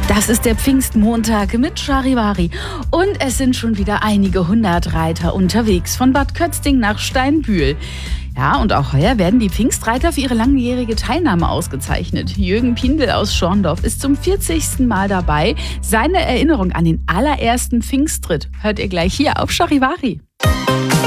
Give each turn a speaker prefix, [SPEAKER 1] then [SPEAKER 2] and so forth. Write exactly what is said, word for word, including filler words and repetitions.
[SPEAKER 1] Das ist der Pfingstmontag mit Charivari und es sind schon wieder einige hundert Reiter unterwegs von Bad Kötzting nach Steinbühl. Ja, und auch heuer werden die Pfingstreiter für ihre langjährige Teilnahme ausgezeichnet. Jürgen Pindel aus Schorndorf ist zum vierzigsten Mal dabei. Seine Erinnerung an den allerersten Pfingstritt hört ihr gleich hier auf Charivari.